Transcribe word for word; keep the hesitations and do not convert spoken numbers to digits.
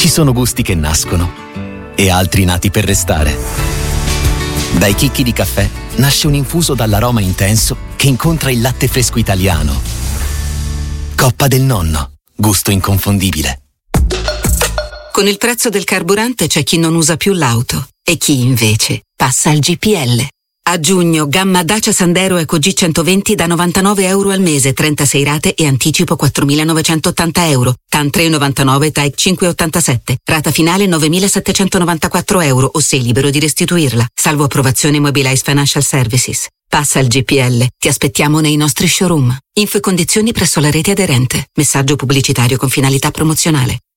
Ci sono gusti che nascono e altri nati per restare. Dai chicchi di caffè nasce un infuso dall'aroma intenso che incontra il latte fresco italiano. Coppa del Nonno, gusto inconfondibile. Con il prezzo del carburante c'è chi non usa più l'auto e chi invece passa al G P L. A giugno, gamma Dacia Sandero Eco G centoventi da novantanove euro al mese, trentasei rate e anticipo quattromilanovecentottanta euro. T A N tre virgola novantanove, T A E cinque virgola ottantasette. Rata finale novemilasettecentonovantaquattro euro o sei libero di restituirla. Salvo approvazione Mobilize Financial Services. Passa al G P L. Ti aspettiamo nei nostri showroom. Info e condizioni presso la rete aderente. Messaggio pubblicitario con finalità promozionale.